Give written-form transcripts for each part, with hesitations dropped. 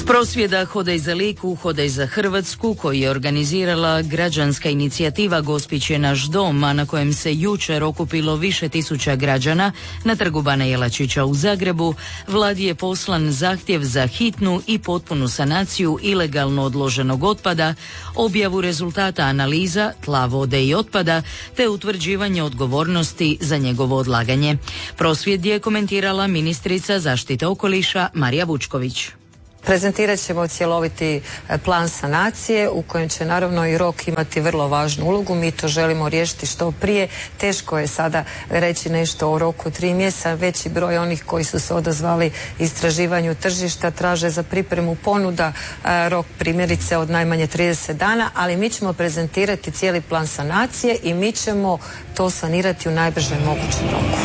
Prosvjeda Hodaj za Liku, Hodaj za Hrvatsku, koji je organizirala građanska inicijativa Gospić je naš dom, a na kojem se jučer okupilo više tisuća građana na Trgu Bana Jelačića u Zagrebu, vladi je poslan zahtjev za hitnu i potpunu sanaciju ilegalno odloženog otpada, objavu rezultata analiza tla, vode i otpada, te utvrđivanje odgovornosti za njegovo odlaganje. Prosvjed je komentirala ministrica zaštite okoliša Marija Vučković. Prezentirat ćemo cjeloviti plan sanacije u kojem će naravno i rok imati vrlo važnu ulogu. Mi to želimo riješiti što prije. Teško je sada reći nešto o roku 3 mjeseca. Veći broj onih koji su se odazvali istraživanju tržišta traže za pripremu ponuda rok primjerice od najmanje 30 dana, ali mi ćemo prezentirati cijeli plan sanacije i mi ćemo to sanirati u najbržem mogućem roku.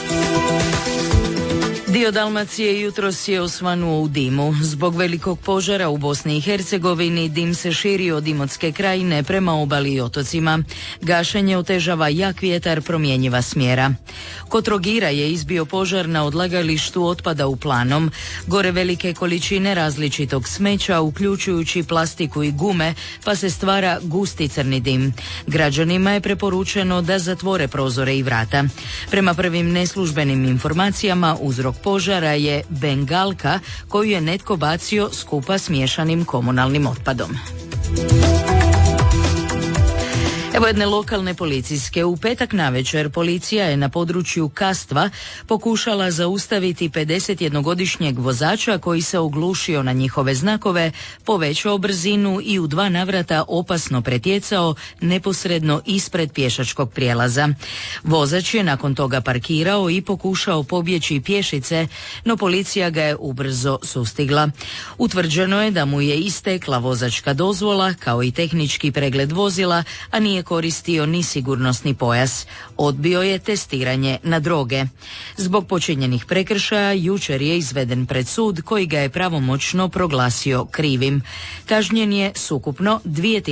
Dio Dalmacije jutros je osvanuo u dimu. Zbog velikog požara u Bosni i Hercegovini dim se širi od Imotske krajine prema obali i otocima. Gašenje otežava jak vjetar promjenjiva smjera. Kod Trogira je izbio požar na odlagalištu otpada u Planom. Gore velike količine različitog smeća, uključujući plastiku i gume, pa se stvara gusti crni dim. Građanima je preporučeno da zatvore prozore i vrata. Prema prvim neslužbenim informacijama uzrok požara je bengalka koju je netko bacio skupa s miješanim komunalnim otpadom. Evo jedne lokalne policijske. U petak navečer policija je na području Kastva pokušala zaustaviti 51-godišnjeg vozača koji se oglušio na njihove znakove, povećao brzinu i u 2 navrata opasno pretjecao neposredno ispred pješačkog prijelaza. Vozač je nakon toga parkirao i pokušao pobjeći pješice, no policija ga je ubrzo sustigla. Utvrđeno je da mu je istekla vozačka dozvola kao i tehnički pregled vozila, a nije koristio ni sigurnosni pojas. Odbio je testiranje na droge. Zbog počinjenih prekršaja jučer je izveden pred sud koji ga je pravomoćno proglasio krivim. Kažnjen je s ukupno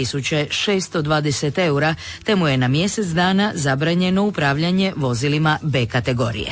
2620 eura, te mu je na mjesec dana zabranjeno upravljanje vozilima B kategorije.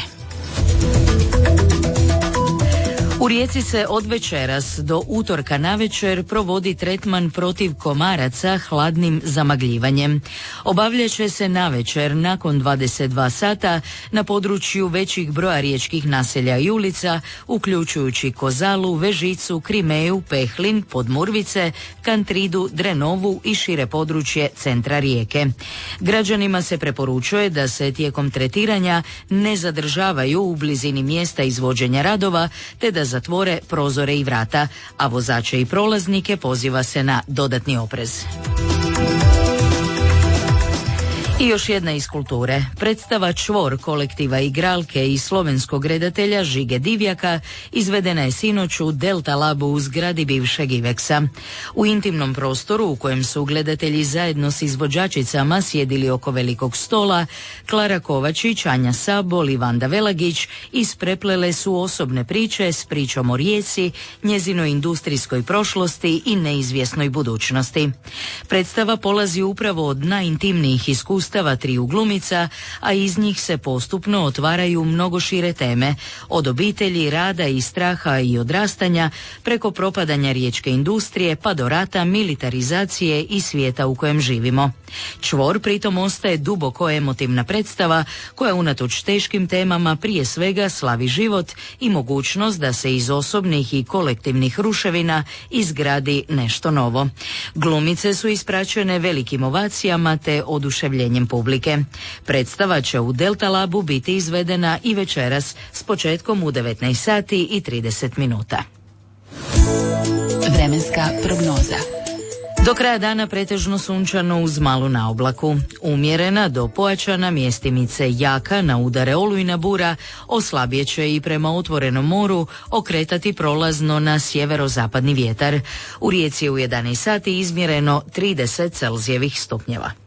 U Rijeci se od večeras do utorka navečer provodi tretman protiv komaraca hladnim zamagljivanjem. Obavljat će se navečer nakon 22 sata na području većih broja riječkih naselja i ulica, uključujući Kozalu, Vežicu, Krimeju, Pehlin, Podmurvice, Kantridu, Drenovu i šire područje centra Rijeke. Građanima se preporučuje da se tijekom tretiranja ne zadržavaju u blizini mjesta izvođenja radova, te da zatvore prozore i vrata, a vozače i prolaznike poziva se na dodatni oprez. I još jedna iz kulture. Predstava Čvor kolektiva igralke i slovenskog redatelja Žige Divjaka izvedena je sinoć u Delta Labu u zgradi bivšeg Iveksa. U intimnom prostoru u kojem su gledatelji zajedno s izvođačicama sjedili oko velikog stola, Klara Kovačić, Anja Sabol i Vanda Velagić ispreplele su osobne priče s pričom o Rijeci, njezinoj industrijskoj prošlosti i neizvjesnoj budućnosti. Predstava polazi upravo od najintimnijih iskustava triju glumica, a iz njih se postupno otvaraju mnogo šire teme, od obitelji, rada i straha i odrastanja, preko propadanja riječke industrije pa do rata, militarizacije i svijeta u kojem živimo. Čvor pritom ostaje duboko emotivna predstava koja unatoč teškim temama prije svega slavi život i mogućnost da se iz osobnih i kolektivnih ruševina izgradi nešto novo. Glumice su ispraćene velikim ovacijama te oduševljenjem publike. Predstava će u Delta Labu biti izvedena i večeras s početkom u 19 sati i 30 minuta. Vremenska prognoza. Do kraja dana pretežno sunčano uz malu naoblaku. Umjerena do pojačana, mjestimice jaka na udare olujna bura, oslabjet će i prema otvorenom moru okretati prolazno na sjeverozapadni vjetar. U Rijeci je u 11 sati izmjereno 30 Celzijevih stupnjeva.